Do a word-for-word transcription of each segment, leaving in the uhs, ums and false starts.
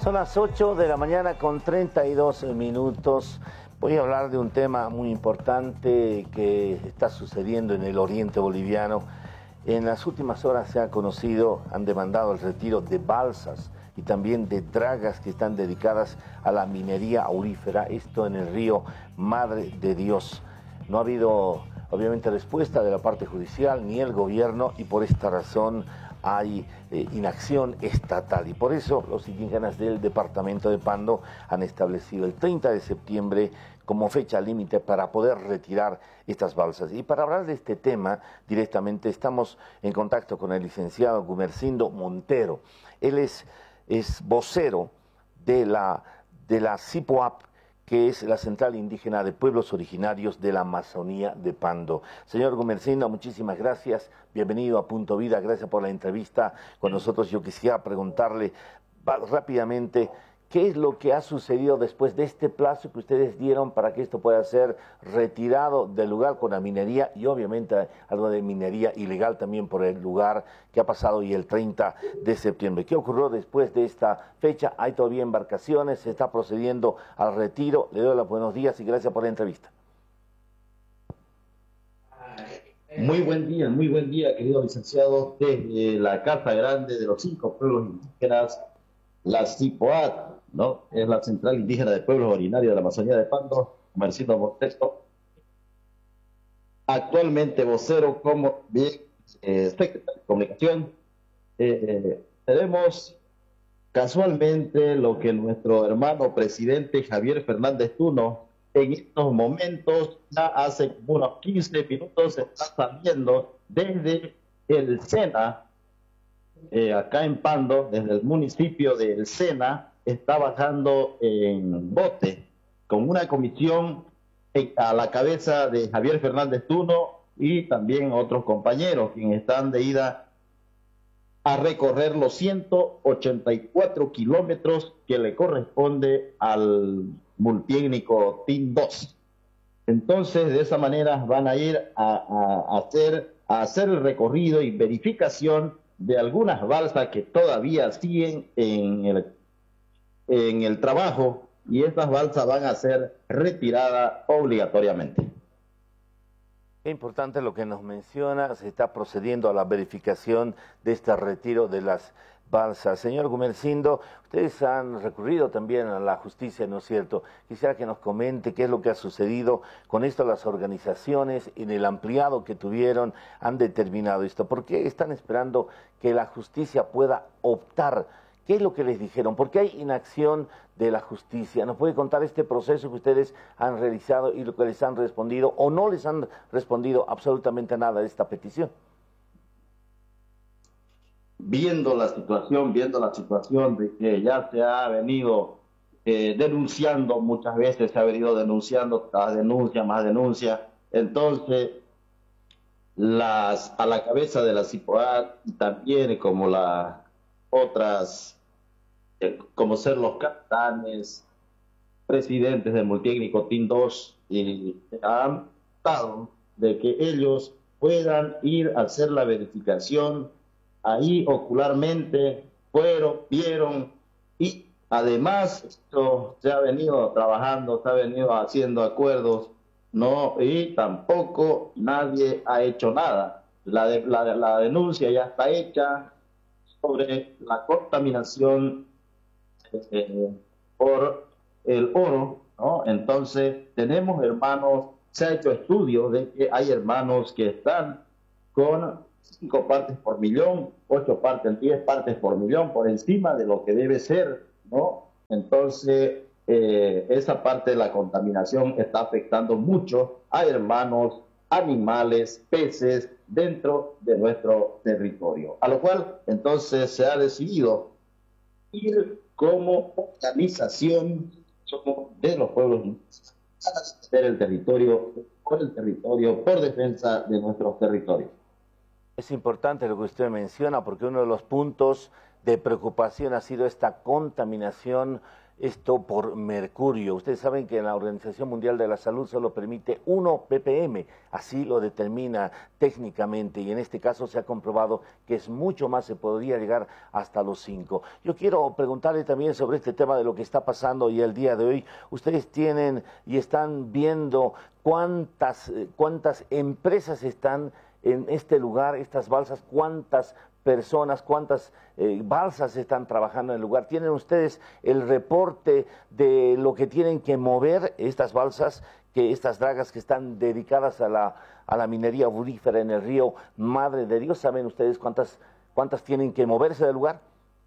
Son las ocho de la mañana con treinta y dos minutos. Voy a hablar de un tema muy importante que está sucediendo en el oriente boliviano. En las últimas horas se ha conocido, han demandado el retiro de balsas y también de dragas que están dedicadas a la minería aurífera, esto en el río Madre de Dios. No ha habido, obviamente, respuesta de la parte judicial ni el gobierno y por esta razón hay eh, inacción estatal. Y por eso los indígenas del departamento de Pando han establecido el treinta de septiembre como fecha límite para poder retirar estas balsas. Y para hablar de este tema directamente estamos en contacto con el licenciado Gumersindo Montero. Él es, es vocero de la, de la CIPOAP, que es la Central Indígena de Pueblos Originarios de la Amazonía de Pando. Señor Gumersindo, muchísimas gracias. Bienvenido a Punto Vida. Gracias por la entrevista con nosotros. Yo quisiera preguntarle rápidamente qué es lo que ha sucedido después de este plazo que ustedes dieron para que esto pueda ser retirado del lugar con la minería y obviamente algo de minería ilegal también por el lugar que ha pasado hoy el treinta de septiembre. ¿Qué ocurrió después de esta fecha? ¿Hay todavía embarcaciones? ¿Se está procediendo al retiro? Le doy los buenos días y gracias por la entrevista. Muy buen día, muy buen día, querido licenciado, desde la Casa Grande de los Cinco Pueblos Indígenas, la CIPOAT, ¿no? Es la Central Indígena de Pueblos Originarios de la Amazonía de Pando, Gumersindo Montero, actualmente vocero como bien eh, secretario de Comunicación. Eh, eh, tenemos casualmente lo que nuestro hermano presidente Javier Fernández Tuno en estos momentos, ya hace unos quince minutos, está saliendo desde el Sena, eh, acá en Pando, desde el municipio de El Sena, está bajando en bote con una comisión a la cabeza de Javier Fernández Tuno y también otros compañeros, quienes están de ida a recorrer los ciento ochenta y cuatro kilómetros que le corresponde al multiétnico T I N dos. Entonces, de esa manera van a ir a, a, a, hacer, a hacer el recorrido y verificación de algunas balsas que todavía siguen en el, en el trabajo, y estas balsas van a ser retiradas obligatoriamente. Qué importante lo que nos menciona, se está procediendo a la verificación de este retiro de las balsas. Señor Gumersindo, ustedes han recurrido también a la justicia, ¿no es cierto? Quisiera que nos comente qué es lo que ha sucedido con esto. Las organizaciones en el ampliado que tuvieron han determinado esto. ¿Por qué están esperando que la justicia pueda optar? ¿Qué es lo que les dijeron? ¿Por qué hay inacción de la justicia? ¿Nos puede contar este proceso que ustedes han realizado y lo que les han respondido o no les han respondido absolutamente nada de esta petición? Viendo la situación, viendo la situación de que ya se ha venido eh, denunciando muchas veces, se ha venido denunciando más denuncia, más denuncia, entonces las, a la cabeza de la CIPOAT y también como las otras, eh, como ser los capitanes, presidentes del multiétnico T I N dos, y han tratado de que ellos puedan ir a hacer la verificación ahí ocularmente, fueron, vieron, y además esto se ha venido trabajando, se ha venido haciendo acuerdos, no, y tampoco nadie ha hecho nada. La, de, la, la denuncia ya está hecha sobre la contaminación eh, por el oro, ¿no? Entonces tenemos hermanos, se ha hecho estudios de que hay hermanos que están con cinco partes por millón, ocho partes, diez partes por millón, por encima de lo que debe ser, ¿no? Entonces, eh, esa parte de la contaminación está afectando mucho a hermanos, animales, peces dentro de nuestro territorio. A lo cual, entonces, se ha decidido ir como organización de los pueblos indígenas a defender el territorio, por el territorio, por defensa de nuestros territorios. Es importante lo que usted menciona porque uno de los puntos de preocupación ha sido esta contaminación esto por mercurio. Ustedes saben que la Organización Mundial de la Salud solo permite uno ppm, así lo determina técnicamente, y en este caso se ha comprobado que es mucho más, se podría llegar hasta los cinco. Yo quiero preguntarle también sobre este tema de lo que está pasando y el día de hoy. Ustedes tienen y están viendo cuántas, cuántas empresas están en este lugar, estas balsas, cuántas personas, cuántas eh, balsas están trabajando en el lugar. ¿Tienen ustedes el reporte de lo que tienen que mover estas balsas, que estas dragas que están dedicadas a la, a la minería aurífera en el río Madre de Dios? ¿Saben ustedes cuántas, cuántas tienen que moverse del lugar?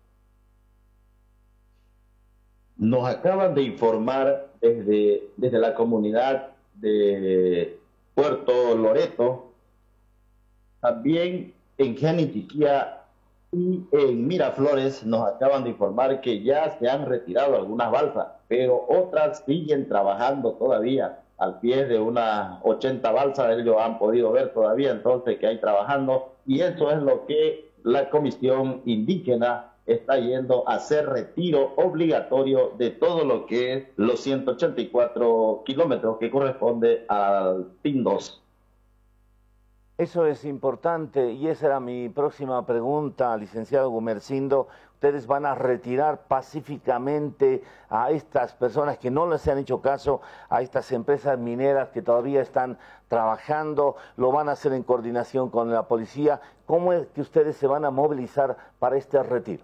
Nos acaban de informar desde, desde la comunidad de Puerto Loreto, también en Janitiquía y en Miraflores nos acaban de informar que ya se han retirado algunas balsas, pero otras siguen trabajando todavía al pie de unas ochenta balsas, ellos han podido ver todavía entonces que hay trabajando, y eso es lo que la Comisión Indígena está yendo a hacer retiro obligatorio de todo lo que es los ciento ochenta y cuatro kilómetros que corresponde al P I N dos. Eso es importante y esa era mi próxima pregunta, licenciado Gumersindo. Ustedes van a retirar pacíficamente a estas personas que no les han hecho caso, a estas empresas mineras que todavía están trabajando, lo van a hacer en coordinación con la policía. ¿Cómo es que ustedes se van a movilizar para este retiro?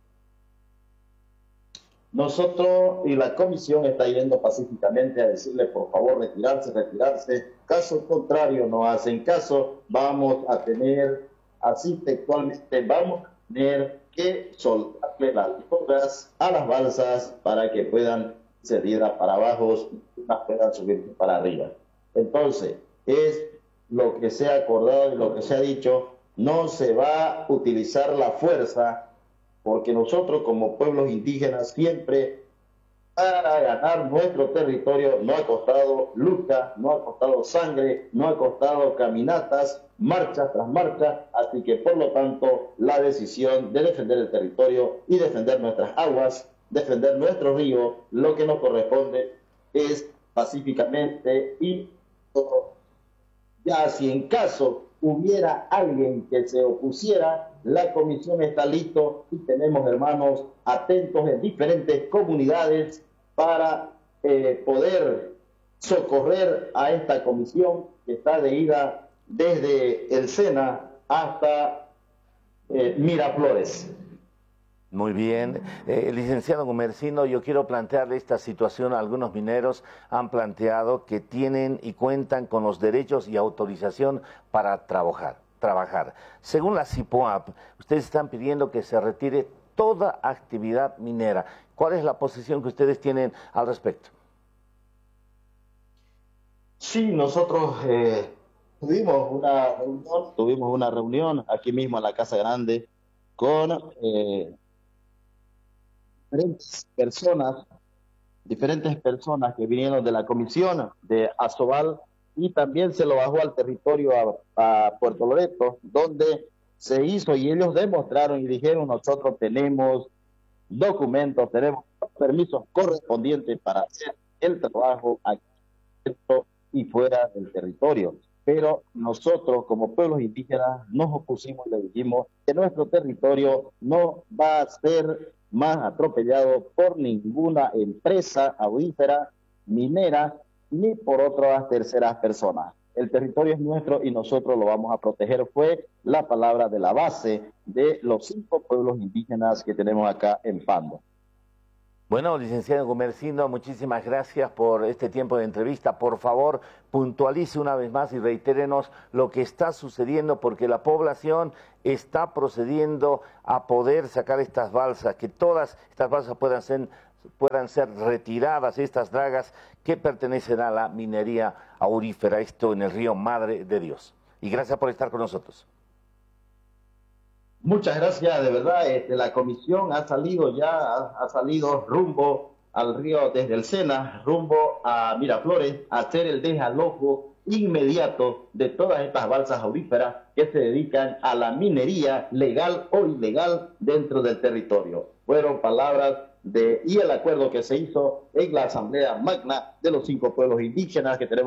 Nosotros y la comisión está yendo pacíficamente a decirle por favor retirarse, retirarse. Caso contrario, no hacen caso, vamos a tener, así textualmente, vamos a tener que soltarle las drogas a las balsas para que puedan salir para abajo y unas puedan subir para arriba. Entonces, es lo que se ha acordado y lo que se ha dicho, no se va a utilizar la fuerza, porque nosotros como pueblos indígenas siempre para ganar nuestro territorio no ha costado lucha, no ha costado sangre, no ha costado caminatas, marcha tras marcha, así que por lo tanto la decisión de defender el territorio y defender nuestras aguas, defender nuestro río, lo que nos corresponde es pacíficamente y todo. Ya si en caso hubiera alguien que se opusiera, la comisión está listo y tenemos hermanos atentos en diferentes comunidades para eh, poder socorrer a esta comisión que está de ida desde el Sena hasta eh, Miraflores. Muy bien. Eh, licenciado Gumersindo, yo quiero plantearle esta situación. Algunos mineros han planteado que tienen y cuentan con los derechos y autorización para trabajar. trabajar. Según la CIPOAP, ustedes están pidiendo que se retire toda actividad minera. ¿Cuál es la posición que ustedes tienen al respecto? Sí, nosotros eh, tuvimos una reunión, tuvimos una reunión aquí mismo en la Casa Grande con eh, diferentes personas, diferentes personas que vinieron de la comisión de Asobal y también se lo bajó al territorio a, a Puerto Loreto, donde se hizo y ellos demostraron y dijeron nosotros tenemos documentos, tenemos permisos correspondientes para hacer el trabajo aquí y fuera del territorio. Pero nosotros como pueblos indígenas nos opusimos y le dijimos que nuestro territorio no va a ser más atropellado por ninguna empresa aurífera, minera, ni por otras terceras personas. El territorio es nuestro y nosotros lo vamos a proteger. Fue la palabra de la base de los cinco pueblos indígenas que tenemos acá en Pando. Bueno, licenciado Gumersindo, muchísimas gracias por este tiempo de entrevista. Por favor, puntualice una vez más y reitérenos lo que está sucediendo, porque la población está procediendo a poder sacar estas balsas, que todas estas balsas puedan ser, puedan ser retiradas, estas dragas que pertenecen a la minería aurífera, esto en el río Madre de Dios. Y gracias por estar con nosotros. Muchas gracias, de verdad, este, la comisión ha salido ya, ha, ha salido rumbo al río desde el Sena, rumbo a Miraflores, a hacer el desalojo inmediato de todas estas balsas auríferas que se dedican a la minería legal o ilegal dentro del territorio. Fueron palabras de, y el acuerdo que se hizo en la Asamblea Magna de los cinco pueblos indígenas que tenemos